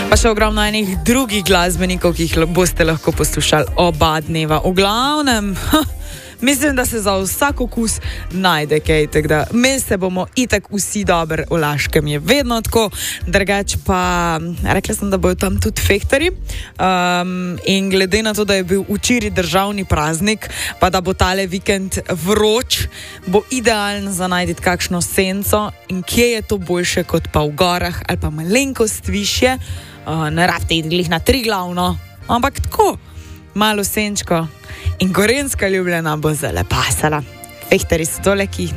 Pa še ogromno enih drugih glasbenikov, ki jih boste lahko poslušali oba dneva. V glavnem, mislim, da se za vsak okus najde kaj, tako da mi se bomo itak vsi dobro, v Laškem je vedno tako, drugač pa rekla sem, da bojo tam tudi fehtarji in glede na to, da je bil včeraj državni praznik, pa da bo tale vikend vroč, bo idealen za najti kakšno senco in kje je to boljše kot pa v gorah ali pa malenkost višje, ne rabite iti glih na Triglavno, ampak tako, malo senčko in Gorenjska Ljubljana bo zale pasala. Fehtarji so tole, ki jih